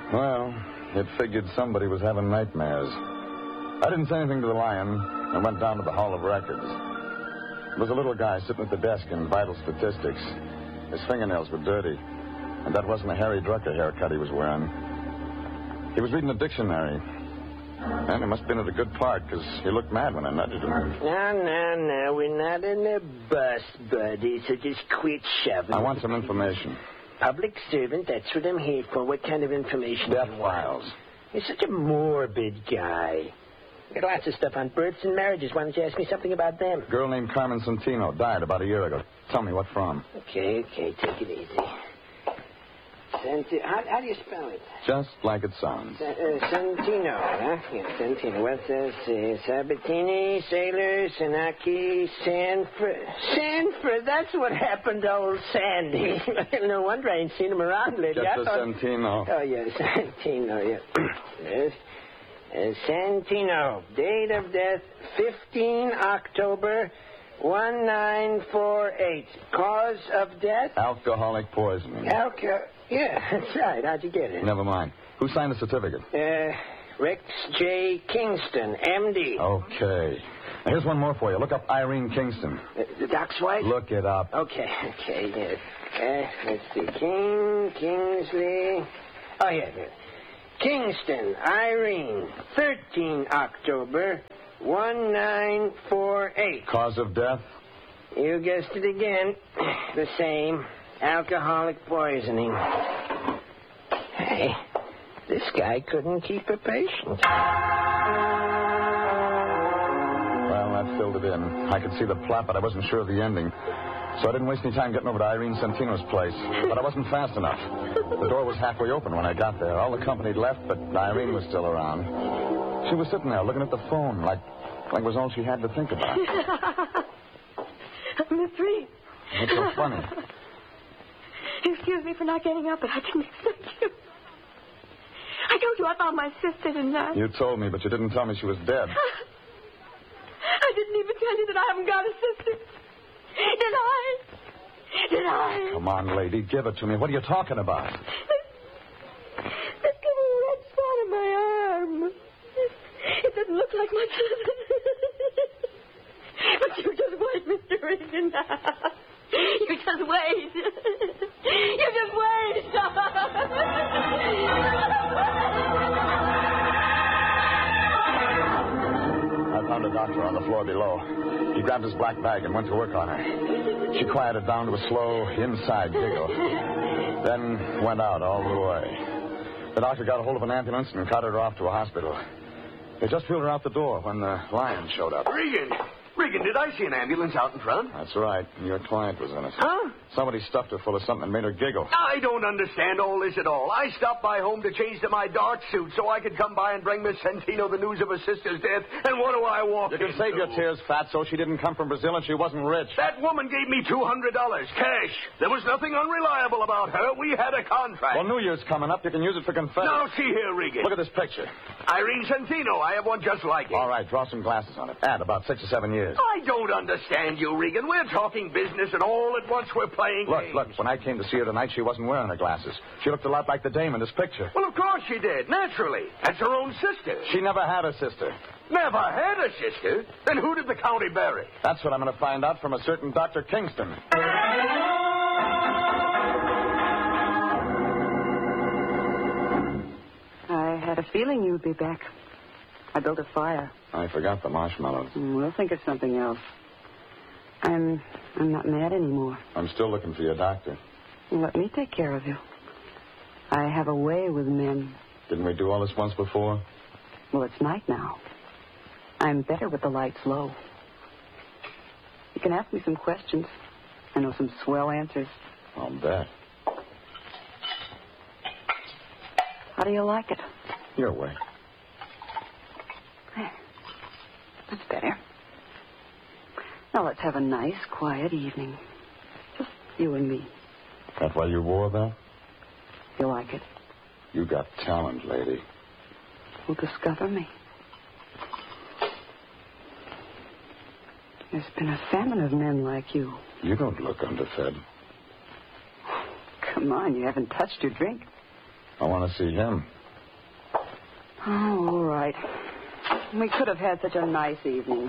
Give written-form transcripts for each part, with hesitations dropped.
Well, it figured somebody was having nightmares. I didn't say anything to the lion and went down to the Hall of Records. There was a little guy sitting at the desk in Vital Statistics. His fingernails were dirty, and that wasn't a Harry Drucker haircut he was wearing. He was reading a dictionary. And he must have been at a good part, because he looked mad when I nudged him. No. We're not in a bus, buddy, so just quit shoving. I want some information. Public servant, that's what I'm here for. What kind of information? Death files. You're such a morbid guy. Got lots of stuff on births and marriages. Why don't you ask me something about them? A girl named Carmen Santino died about a year ago. Tell me what from. Okay, take it easy. How do you spell it? Just like it sounds. Santino, huh? Yeah, Santino. What's this? Sabatini, Sailor, Sanaki, Sanford. That's what happened to old Sandy. No wonder I ain't seen him around lately. Just a Santino. Oh, yeah, Santino, yeah. Yes. Santino. Date of death, 15 October, 1948. Cause of death? Alcoholic poisoning. Yeah, that's right. How'd you get it? Never mind. Who signed the certificate? Rex J. Kingston, M.D. Okay. Now, here's one more for you. Look up Irene Kingston. The Doc's wife? Look it up. Okay, yeah. Let's see. Kingsley. Oh, yeah. Kingston, Irene, 13 October, 1948. Cause of death? You guessed it again. The same. Alcoholic poisoning. Hey, this guy couldn't keep a patient. Well, that filled it in. I could see the plot, but I wasn't sure of the ending. So I didn't waste any time getting over to Irene Santino's place. But I wasn't fast enough. The door was halfway open when I got there. All the company had left, but Irene was still around. She was sitting there looking at the phone like it was all she had to think about. Miss Reed. What's so funny? Excuse me for not getting up, but I didn't expect you. I told you I found my sister tonight. You told me, but you didn't tell me she was dead. I didn't even tell you that I haven't got a sister. Did I? Come on, lady, give it to me. What are you talking about? There's a red spot on my arm. It doesn't look like much. But you just wait, Mr. Regan. You just wait. You just wait. I found a doctor on the floor below. He grabbed his black bag and went to work on her. She quieted down to a slow inside giggle. Then went out all the way. The doctor got a hold of an ambulance and carted her off to a hospital. They just wheeled her out the door when the lion showed up. Regan, did I see an ambulance out in front? That's right. Your client was in it. Huh? Somebody stuffed her full of something and made her giggle. I don't understand all this at all. I stopped by home to change to my dark suit so I could come by and bring Miss Santino the news of her sister's death. And what do I walk You can save your tears, Fatso. She didn't come from Brazil and she wasn't rich. That woman gave me $200 cash. There was nothing unreliable about her. We had a contract. Well, New Year's coming up. You can use it for confetti. Now, see here, Regan. Look at this picture. Irene Santino. I have one just like it. All right, draw some glasses on it. Add about 6 or 7 years. I don't understand you, Regan. We're talking business, and all at once we're playing games. Look, when I came to see her tonight, she wasn't wearing her glasses. She looked a lot like the dame in this picture. Well, of course she did, naturally. That's her own sister. She never had a sister. Never had a sister? Then who did the county bury? That's what I'm going to find out from a certain Dr. Kingston. I had a feeling you'd be back. I built a fire. I forgot the marshmallows. We'll think of something else. I'm not mad anymore. I'm still looking for your doctor. Let me take care of you. I have a way with men. Didn't we do all this once before? Well, it's night now. I'm better with the lights low. You can ask me some questions. I know some swell answers. I'll bet. How do you like it? Your way. There. That's better. Now let's have a nice, quiet evening. Just you and me. That why you wore that? You like it? You got talent, lady. Well, discover me. There's been a famine of men like you. You don't look underfed. Come on, you haven't touched your drink. I want to see him. Oh, all right. We could have had such a nice evening.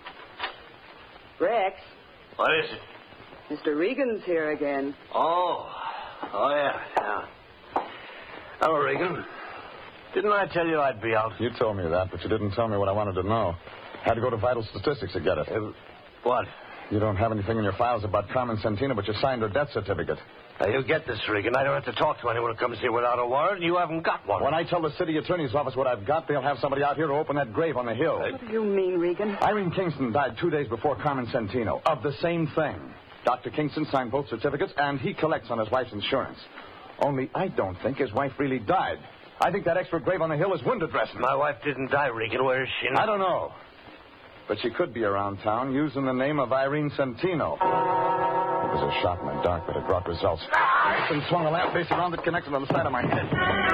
Rex, What is it? Mr. Regan's here again. Oh, yeah. Hello, Regan. Didn't I tell you I'd be out? You told me that, but you didn't tell me what I wanted to know. Had to go to Vital Statistics to get it. What? You don't have anything in your files about Carmen Santino, but you signed her death certificate. Now, you get this, Regan. I don't have to talk to anyone who comes here without a warrant. You haven't got one. When I tell the city attorney's office what I've got, they'll have somebody out here to open that grave on the hill. What do you mean, Regan? Irene Kingston died 2 days before Carmen Santino of the same thing. Dr. Kingston signed both certificates, and he collects on his wife's insurance. Only I don't think his wife really died. I think that extra grave on the hill is window dressing. My wife didn't die, Regan. Where is she now? I don't know. But she could be around town using the name of Irene Santino. It was a shot in the dark, but it brought results. And swung a lamp base around it, connected on the side of my head.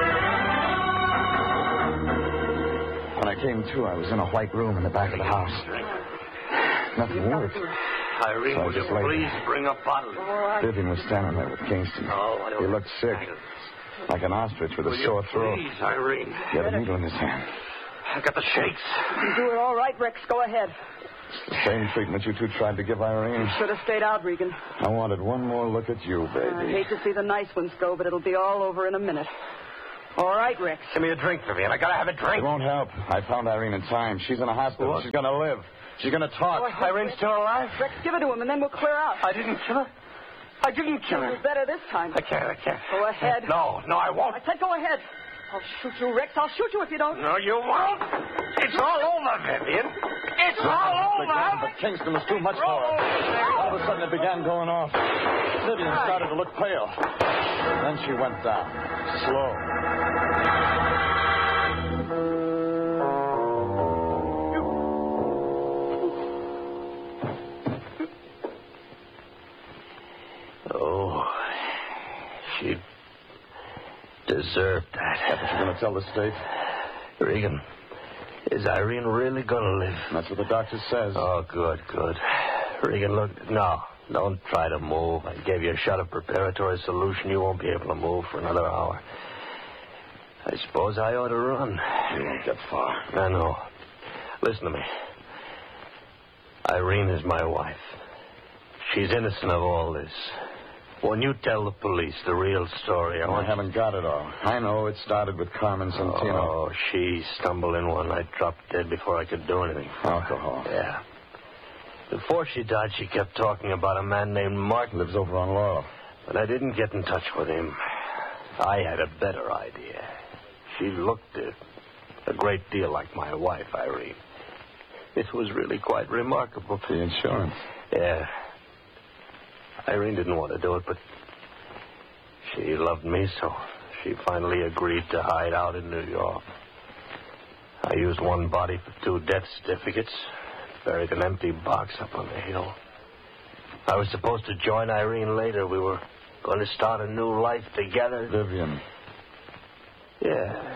When I came to, I was in a white room in the back of the house. Nothing worked. Irene, So will you just lay please there. bring a bottle? Vivian was standing there with Kingston. Oh, I don't... He looked sick, like an ostrich with a Will sore you throat. please, Irene. He had a needle in his hand. I got the shakes. You do it all right, Rex. Go ahead. The same treatment you two tried to give Irene. Should have stayed out, Regan. I wanted one more look at you, I baby. hate to see the nice ones go, but it'll be all over in a minute. All right, Rex. Give me a drink, Vivian. I gotta have a It drink. won't help. I found Irene in time. She's in a hospital. What? She's going to live. She's going to talk. Irene's still alive? Rex, give it to him, and then we'll clear out. I didn't kill her. I didn't kill her. You'll do better this time. I can't. Go ahead. No, I won't. I said go ahead. I'll shoot you, Rex. I'll shoot you if you don't. No, you won't. It's all over, Vivian. It's all over. But Kingston was too much for her. All of a sudden, it began going off. Vivian started to look pale. Then she went down. Slow. Oh, she deserved that. That's what you're going to tell the state? Regan, is Irene really going to live? That's what the doctor says. Oh, good. Regan, look, no, don't try to move. I gave you a shot of preparatory solution. You won't be able to move for another hour. I suppose I ought to run. You won't get far. I know. Listen to me. Irene is my wife. She's innocent of all this. When you tell the police the real story, I haven't got it all. I know it started with Carmen Santino. Oh, she stumbled in one night, dropped dead before I could do anything. Alcohol. Yeah. Before she died, she kept talking about a man named Martin. Lives over on Laurel. But I didn't get in touch with him. I had a better idea. She looked a great deal like my wife, Irene. It was really quite remarkable. The insurance. Yeah. Irene didn't want to do it, but she loved me, so she finally agreed to hide out in New York. I used one body for 2 death certificates, buried an empty box up on the hill. I was supposed to join Irene later. We were going to start a new life together. Vivian. Yeah.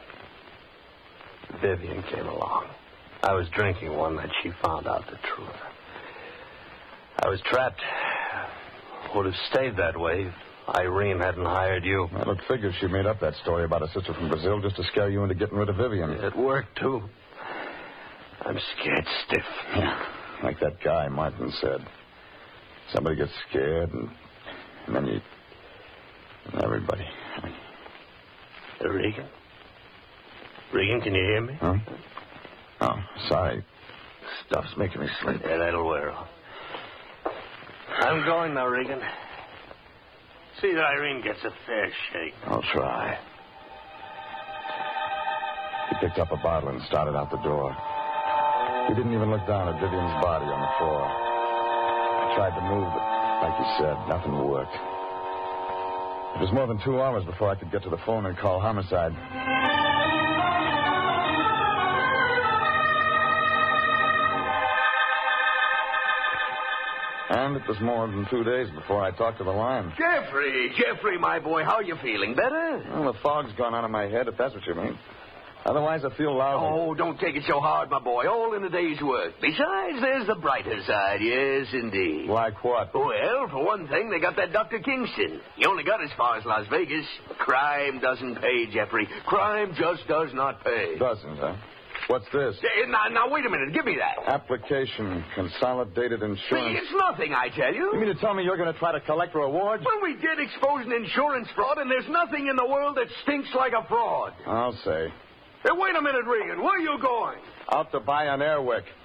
Vivian came along. I was drinking one night. She found out the truth. I was trapped. Would have stayed that way if Irene hadn't hired you. Well, it figures she made up that story about a sister from Brazil just to scare you into getting rid of Vivian. It worked, too. I'm scared stiff. Yeah, like that guy Martin said. Somebody gets scared, and then you... And everybody. Regan? Regan, can you hear me? Huh? Oh, sorry. Stuff's making me sleep. Yeah, that'll wear off. I'm going now, Regan. See that Irene gets a fair shake. I'll try. He picked up a bottle and started out the door. He didn't even look down at Vivian's body on the floor. I tried to move, but like you said, nothing worked. It was more than 2 hours before I could get to the phone and call homicide. And it was more than 2 days before I talked to the line. Jeffrey, my boy, how you feeling? Better? Well, the fog's gone out of my head, if that's what you mean. Otherwise, I feel lousy. Oh, don't take it so hard, my boy. All in a day's work. Besides, there's the brighter side. Yes, indeed. Like what? Well, for one thing, they got that Dr. Kingston. He only got as far as Las Vegas. Crime doesn't pay, Jeffrey. Crime just does not pay. Doesn't, huh? What's this? Now, wait a minute. Give me that. Application, consolidated insurance. It's nothing, I tell you. You mean to tell me you're going to try to collect rewards? Well, we did expose an insurance fraud, and there's nothing in the world that stinks like a fraud. I'll say. Hey, wait a minute, Regan. Where are you going? Out to buy an Airwick.